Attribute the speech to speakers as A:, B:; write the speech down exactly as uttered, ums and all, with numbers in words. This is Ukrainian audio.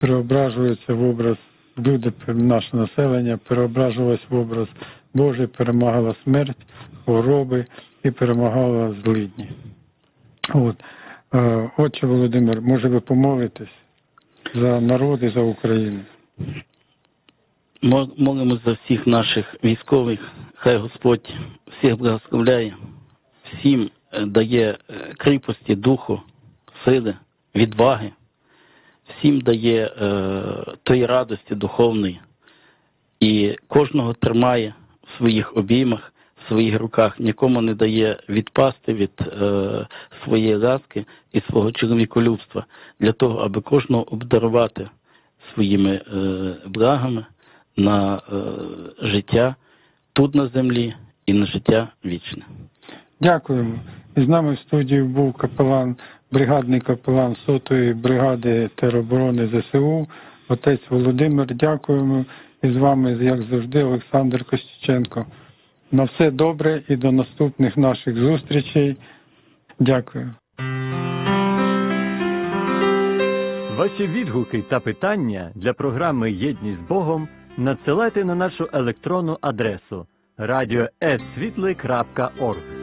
A: переображуються в образ, люди, наше населення переображувалось в образ Божий, перемагала смерть, хвороби і перемагала злидні. От. Отче Володимир, може ви помолитесь за народ і за Україну?
B: Молимось за всіх наших військових, хай Господь всіх благословляє, всім дає кріпості духу, сили, відваги, всім дає е, тої радості духовної і кожного тримає в своїх обіймах, в своїх руках, нікому не дає відпасти від е, своєї ласки і свого чоловіколюбства, для того, аби кожного обдарувати своїми е, благами на е, життя тут на землі і на життя вічне.
A: Дякуємо. І з нами в студії був капелан, бригадний капелан сотої бригади тероборони зе се у, отець Володимир. Дякуємо. І з вами, як завжди, Олександр Костюченко. На все добре і до наступних наших зустрічей. Дякую.
C: Ваші відгуки та питання для програми «Єдність з Богом» надсилайте на нашу електронну адресу радіо ес світле крапка орг.